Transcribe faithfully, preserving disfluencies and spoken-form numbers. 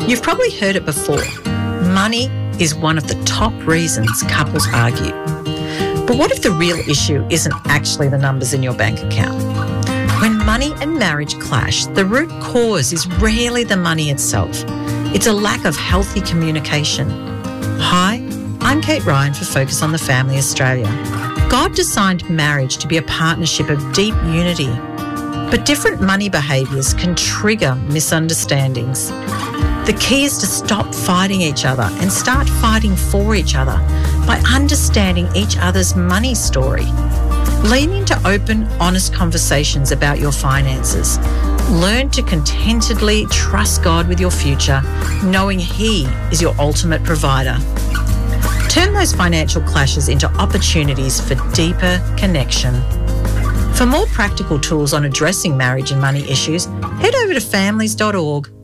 You've probably heard it before. Money is one of the top reasons couples argue. But what if the real issue isn't actually the numbers in your bank account? When money and marriage clash, the root cause is rarely the money itself. It's a lack of healthy communication. Hi, I'm Kate Ryan for Focus on the Family Australia. God designed marriage to be a partnership of deep unity, but different money behaviours can trigger misunderstandings. The key is to stop fighting each other and start fighting for each other by understanding each other's money story. Lean into open, honest conversations about your finances. Learn to contentedly trust God with your future, knowing He is your ultimate provider. Turn those financial clashes into opportunities for deeper connection. For more practical tools on addressing marriage and money issues, head over to families dot org